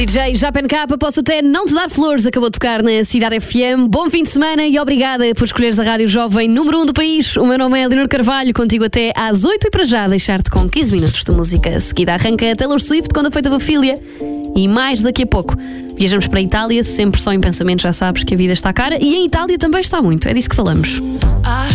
DJ Japan K, posso até não te dar flores, acabou de tocar na Cidade FM. Bom fim de semana e obrigada por escolheres a Rádio Jovem número 1 do país. O meu nome é Leonor Carvalho, contigo até às 8 e para já deixar-te com 15 minutos de música. A seguida arranca Taylor Swift quando a feita filha e mais daqui a pouco. Viajamos para a Itália, sempre só em pensamento, já sabes que a vida está cara e em Itália também está muito, é disso que falamos.